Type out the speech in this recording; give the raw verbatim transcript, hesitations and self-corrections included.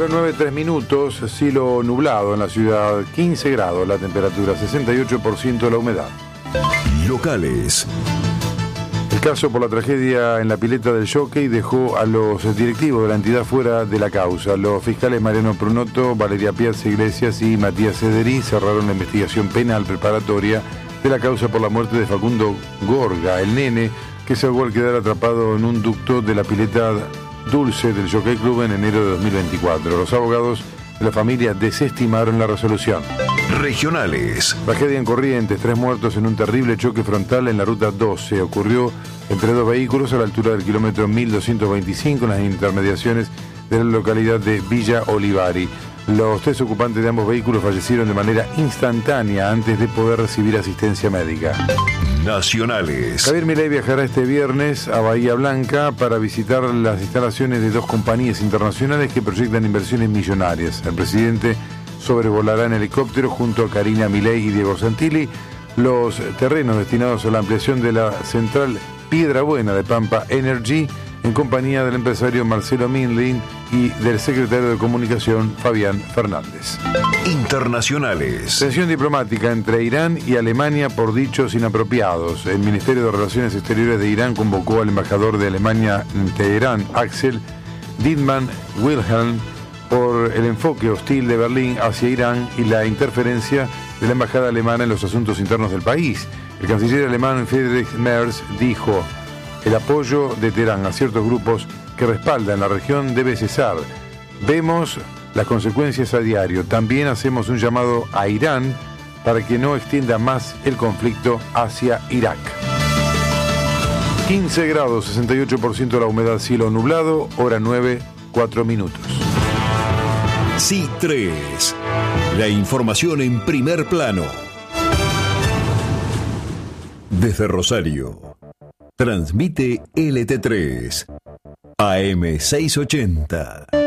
Hora nueve, tres minutos, cielo nublado en la ciudad, quince grados la temperatura, sesenta y ocho por ciento la humedad. Locales. El caso por la tragedia en la pileta del Jockey dejó a los directivos de la entidad fuera de la causa. Los fiscales Mariano Prunotto, Valeria Piazza Iglesias y Matías Cederí cerraron la investigación penal preparatoria de la causa por la muerte de Facundo Gorga, el nene que se ahogó al quedar atrapado en un ducto de la pileta Dulce del Jockey Club en enero de dos mil veinticuatro. Los abogados de la familia desestimaron la resolución. Regionales. Tragedia en Corrientes, tres muertos en un terrible choque frontal en la ruta doce. Ocurrió entre dos vehículos a la altura del kilómetro mil doscientos veinticinco en las intermediaciones de la localidad de Villa Olivari. Los tres ocupantes de ambos vehículos fallecieron de manera instantánea antes de poder recibir asistencia médica. Nacionales. Javier Milei viajará este viernes a Bahía Blanca para visitar las instalaciones de dos compañías internacionales que proyectan inversiones millonarias. El presidente sobrevolará en helicóptero junto a Karina Milei y Diego Santilli los terrenos destinados a la ampliación de la central Piedra Buena de Pampa Energy en compañía del empresario Marcelo Minlin y del secretario de Comunicación Fabián Fernández. Internacionales. Tensión diplomática entre Irán y Alemania por dichos inapropiados. El Ministerio de Relaciones Exteriores de Irán convocó al embajador de Alemania en Teherán, Axel Dittmann Wilhelm, por el enfoque hostil de Berlín hacia Irán y la interferencia de la embajada alemana en los asuntos internos del país. El canciller alemán Friedrich Merz dijo: el apoyo de Teherán a ciertos grupos que respaldan la región debe cesar. Vemos las consecuencias a diario. También hacemos un llamado a Irán para que no extienda más el conflicto hacia Irak. quince grados, sesenta y ocho por ciento la humedad, cielo nublado, hora nueve, cuatro minutos. C I tres. La información en primer plano. Desde Rosario. Transmite L T tres. A M seiscientos ochenta.